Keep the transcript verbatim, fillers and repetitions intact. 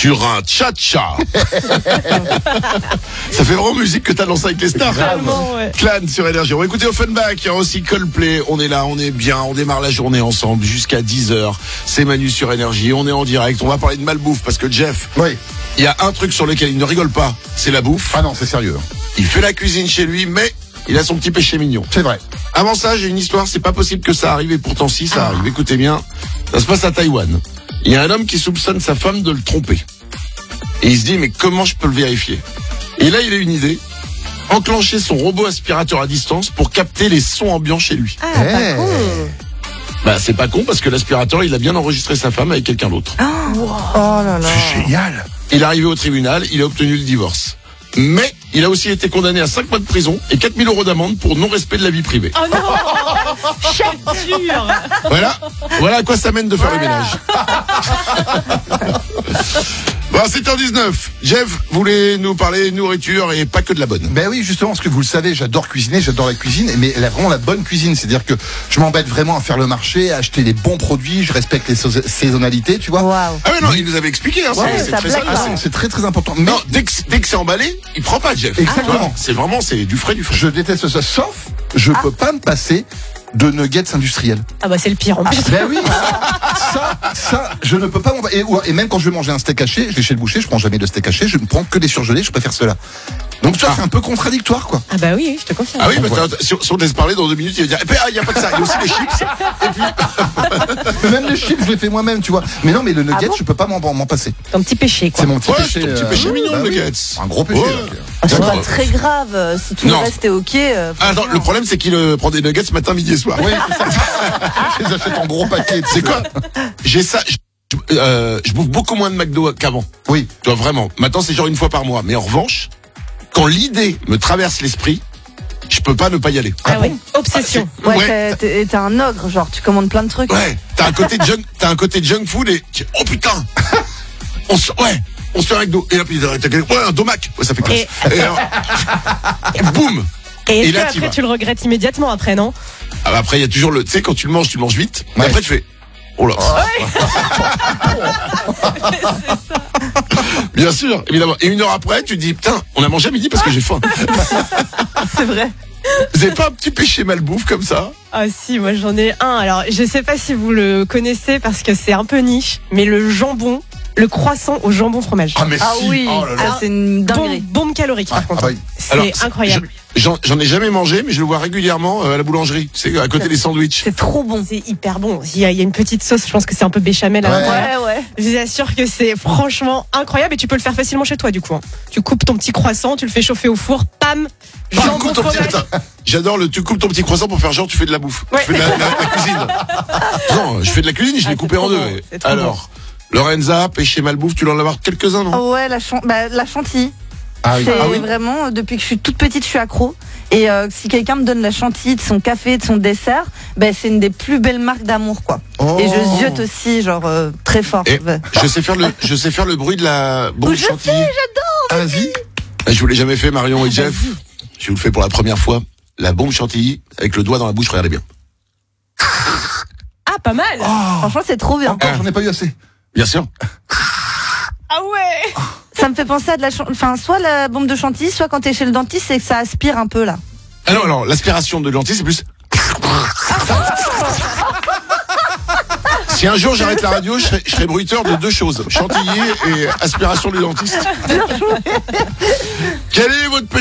sur un cha-cha. Ça fait vraiment musique que t'as lancé avec les stars. Vraiment, ouais. Clan sur Énergie. On va écouter Offenbach, il y a aussi Coldplay. On est là, on est bien, on démarre la journée ensemble jusqu'à dix heures. C'est Manu sur Énergie, on est en direct. On va parler de malbouffe parce que Jeff, Oui. il y a un truc sur lequel il ne rigole pas, c'est la bouffe. Ah non, c'est sérieux. Il fait la cuisine chez lui, mais il a son petit péché mignon. C'est vrai. Avant ça, j'ai une histoire, c'est pas possible que ça arrive, et pourtant si, ça arrive. Écoutez bien, ça se passe à Taïwan. Il y a un homme qui soupçonne sa femme de le tromper. Et il se dit, mais comment je peux le vérifier? Et là, il a une idée. Enclencher son robot aspirateur à distance pour capter les sons ambiants chez lui. Ah, Eh. pas con. Bah, c'est pas con parce que l'aspirateur, il a bien enregistré sa femme avec quelqu'un d'autre. Oh là là. C'est génial. Il est arrivé au tribunal, il a obtenu le divorce. Mais il a aussi été condamné à cinq mois de prison et quatre mille euros d'amende pour non-respect de la vie privée. Oh non. C'est dur. Voilà, voilà à quoi ça mène de faire le ménage. Bon, sept heures dix-neuf. Jeff voulait nous parler nourriture et pas que de la bonne. Ben oui, justement, parce que vous le savez, j'adore cuisiner, j'adore la cuisine, mais elle a vraiment la bonne cuisine. C'est-à-dire que je m'embête vraiment à faire le marché, à acheter les bons produits, je respecte les sais- saisonnalités, tu vois. Waouh. Ah ouais, non, il nous avait expliqué, hein, Ouais, c'est, c'est ça très blague simple. pas. Ah, c'est- c'est très très important. Mais Non, dès que, dès que c'est emballé, il prend pas, Jeff. Exactement. Tu vois, c'est vraiment, c'est du frais, du frais. je déteste ça, sauf je peux pas me passer de nuggets industriels. Ah bah c'est le pire en plus. Ben oui, ça, ça, je ne peux pas m'en... Et, et même quand je vais manger un steak haché, je vais chez le boucher, je prends jamais de steak haché, je ne prends que des surgelés, je préfère cela. Donc ça, Ah. c'est un peu contradictoire, quoi. Ah bah oui, oui, je te confirme. Ah oui, bah, Ouais. t'as- si, on- si on te laisse parler dans deux minutes, il va dire, eh ben, ah, il y a pas que ça, il y a aussi les chips. Et puis, Mais même les chips, je les fais moi-même, tu vois. Mais non, mais le nugget, Ah bon je peux pas m'en, m'en passer. Ton petit péché quoi. C'est mon petit ouais, péché. c'est ton petit euh, péché mignon, bah le oui. nuggets. Un gros péché. Ouais. donc, euh. C'est D'accord. pas très grave. euh, Si tout Non. le reste est ok. euh, Ah, attends, le problème, c'est qu'il euh, prend des nuggets ce matin, midi et soir. Oui, c'est ça. Je les achète en gros paquet. C'est quoi? J'ai ça, je, euh, je bouffe beaucoup moins de McDo qu'avant. Oui. Tu vois, vraiment. Maintenant, c'est genre une fois par mois. Mais en revanche, quand l'idée me traverse l'esprit, je peux pas ne pas y aller. Ah oui, obsession. Ouais, Ouais. t'es- t'es t'es un ogre, genre tu commandes plein de trucs. Ouais, t'as un côté junk, t'as un côté junk food et oh putain, on se, ouais, on se fait un McDo et puis t'as quelqu'un- ouais un domac, ouais, ça fait classe. Et- Et, alors, boum. Et, Et est-ce là, que t'y après vas. tu le regrettes immédiatement après, non? Ah, bah, après il y a toujours le, tu sais quand tu le manges, tu le manges vite. Et Ouais. après tu fais, oh là. Bien sûr, évidemment. Et une heure après, tu te dis putain, on a mangé à midi parce que j'ai faim. C'est vrai. Vous avez pas un petit péché malbouffe comme ça? Ah si, moi j'en ai un. Alors je sais pas si vous le connaissez parce que c'est un peu niche, mais le jambon, le croissant au jambon fromage. Ah, mais Ah si. oui, Oh là là. ça c'est une Bombe, dinguerie. bombe calorique par Ah, contre. ah bah oui. C'est Alors, incroyable. je- J'en, j'en ai jamais mangé, mais je le vois régulièrement euh, à la boulangerie. Tu sais, à côté des sandwichs. C'est trop bon. C'est hyper bon. Il y, a, il y a une petite sauce, je pense que c'est un peu béchamel à Ouais. l'intérieur. Ouais, ouais. Je vous assure que c'est franchement incroyable et tu peux le faire facilement chez toi du coup. hein. Tu coupes ton petit croissant, tu le fais chauffer au four, pam, Tu jambon coupes ton petit, fromage. attends, j'adore le, tu coupes ton petit croissant pour faire genre tu fais de la bouffe. Ouais. Tu fais de la, la- la cuisine. Non, je fais de la cuisine, je Ah, l'ai c'est coupé trop en deux. bon, c'est trop Alors, Lorenza, péché malbouffe, tu dois en avoir quelques-uns, non? Oh ouais, la, chan- bah, la chantilly. Ah oui. C'est Ah oui. vraiment, euh, depuis que je suis toute petite, je suis accro. Et euh, si quelqu'un me donne la chantilly de son café, de son dessert, ben c'est une des plus belles marques d'amour, quoi. Oh. Et je ziote aussi, genre, euh, très fort. Et Ouais. je sais faire le, je sais faire le bruit de la bombe Oh, je chantilly. Ah, vas-y. Je vous l'ai jamais fait, Marion et Jeff. Je vous le fais pour la première fois. La bombe chantilly avec le doigt dans la bouche, regardez bien. Ah, pas mal. Franchement, c'est trop bien. Encore, j'en ai pas eu assez. Bien sûr. Ah ouais. Ça me fait penser à de la chan- enfin, soit la bombe de chantilly, soit quand t'es chez le dentiste, c'est que ça aspire un peu, là. Ah non, non, l'aspiration de lentilles, c'est plus. Si un jour j'arrête la radio, je serai, je serai bruiteur de deux choses, chantilly et aspiration du dentiste. Quel est votre